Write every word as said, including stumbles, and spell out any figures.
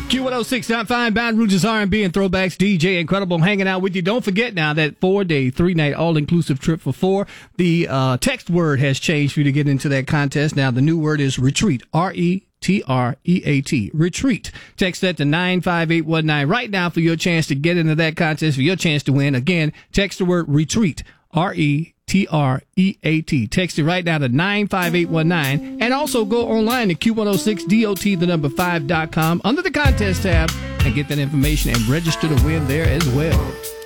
Q one oh six point five, Baton Rouge's R and B and throwbacks. D J Incredible hanging out with you. Don't forget now that four-day, three-night, all-inclusive trip for four. The uh, text word has changed for you to get into that contest. Now, the new word is retreat. R E T R E A T. Retreat. Text that to nine five eight one nine right now for your chance to get into that contest, for your chance to win. Again, text the word retreat. R E T R E A T. Text it right now to nine five eight one nine. And also go online to Q one oh six dot the number five dot com under the contest tab and get that information and register to win there as well.